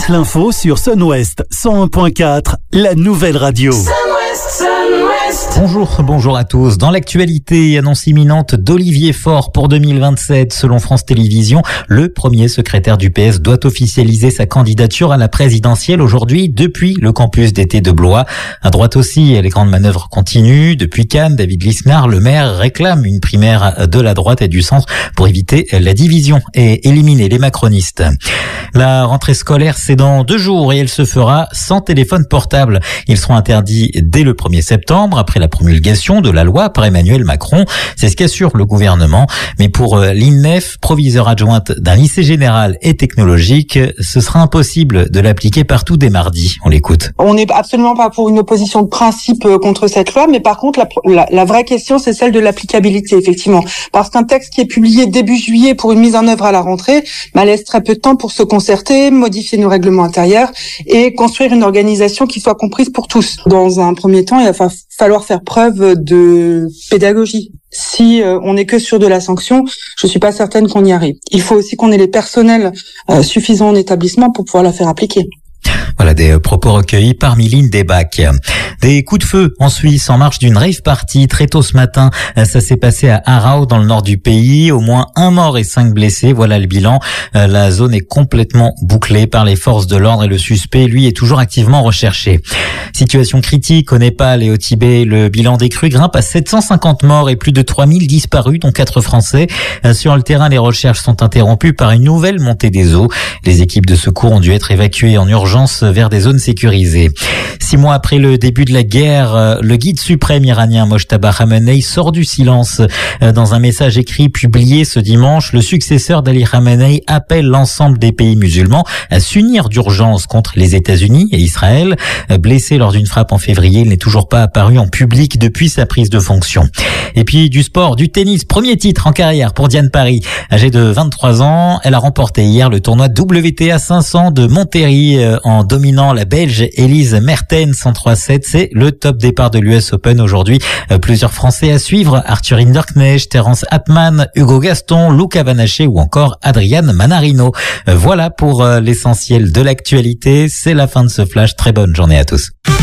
toute l'info sur Sun-Ouest 101.4, la nouvelle radio. Bonjour à tous. Dans l'actualité, annonce imminente d'Olivier Faure pour 2027. Selon France Télévisions, le premier secrétaire du PS doit officialiser sa candidature à la présidentielle aujourd'hui depuis le campus d'été de Blois. À droite aussi, les grandes manœuvres continuent. Depuis Cannes, David Lisnard, le maire, réclame une primaire de la droite et du centre pour éviter la division et éliminer les macronistes. La rentrée scolaire, c'est dans 2 jours et elle se fera sans téléphone portable. Ils seront interdits dès le 1er septembre, après la promulgation de la loi par Emmanuel Macron. C'est ce qu'assure le gouvernement. Mais pour l'INEF, proviseure adjointe d'un lycée général et technologique, ce sera impossible de l'appliquer partout dès mardi. On l'écoute. On n'est absolument pas pour une opposition de principe contre cette loi, mais par contre, la vraie question, c'est celle de l'applicabilité, effectivement. Parce qu'un texte qui est publié début juillet pour une mise en œuvre à la rentrée, laisse très peu de temps pour se concerter, modifier nos règlements intérieurs et construire une organisation qui soit comprise pour tous. Dans un premier temps, il va falloir faire preuve de pédagogie. Si on n'est que sur de la sanction, je suis pas certaine qu'on y arrive. Il faut aussi qu'on ait les personnels suffisants en établissement pour pouvoir la faire appliquer. Voilà des propos recueillis par Mylène Debac. Des coups de feu en Suisse en marge d'une rave party très tôt ce matin. Ça s'est passé à Aarau dans le nord du pays. Au moins 1 mort et 5 blessés. Voilà le bilan. La zone est complètement bouclée par les forces de l'ordre et le suspect, lui, est toujours activement recherché. Situation critique au Népal et au Tibet. Le bilan des crues grimpe à 750 morts et plus de 3000 disparus, dont 4 Français. Sur le terrain, les recherches sont interrompues par une nouvelle montée des eaux. Les équipes de secours ont dû être évacuées en urgence vers des zones sécurisées. 6 mois après le début de la guerre, le guide suprême iranien Mojtaba Khamenei sort du silence. Dans un message écrit publié ce dimanche, le successeur d'Ali Khamenei appelle l'ensemble des pays musulmans à s'unir d'urgence contre les États-Unis et Israël. Blessé lors d'une frappe en février, il n'est toujours pas apparu en public depuis sa prise de fonction. Et puis du sport, du tennis, premier titre en carrière pour Diane Paris. Âgée de 23 ans, elle a remporté hier le tournoi WTA 500 de Monterrey en dominant la Belge Elise Mertens en 3-7. C'est le top départ de l'US Open aujourd'hui. Plusieurs Français à suivre, Arthur Hinderknecht, Terence Atman, Hugo Gaston, Luca Vanaché ou encore Adrian Manarino. Voilà pour l'essentiel de l'actualité. C'est la fin de ce flash. Très bonne journée à tous.